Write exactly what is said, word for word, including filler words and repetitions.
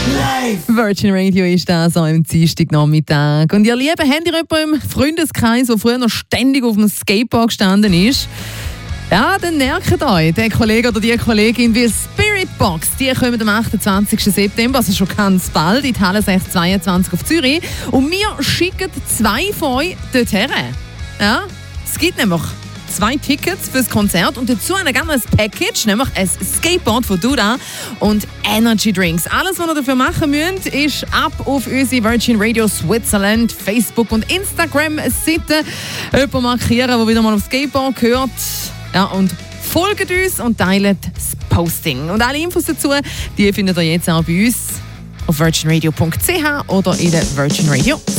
Virgin Radio ist das am Dienstagnachmittag. Und ihr Lieben, habt ihr jemanden im Freundeskreis, der früher noch ständig auf dem Skateboard gestanden ist? Ja, dann merkt euch, der Kollege oder die Kollegin wie Spirit Box, die kommen am achtundzwanzigsten September, also schon ganz bald, in die Halle sechs zweiundzwanzig auf Zürich. Und wir schicken zwei von euch dorthin. Ja, es gibt nämlich zwei Tickets fürs Konzert und dazu ein ganzes Package, nämlich ein Skateboard von Duda und Energy Drinks. Alles, was ihr dafür machen müsst, ist ab auf unsere Virgin Radio Switzerland, Facebook und Instagram-Seite jemanden markieren, der wieder mal aufs Skateboard gehört. Ja, und folgt uns und teilt das Posting. Und alle Infos dazu, die findet ihr jetzt auch bei uns auf virgin radio punkt c h oder in der Virgin Radio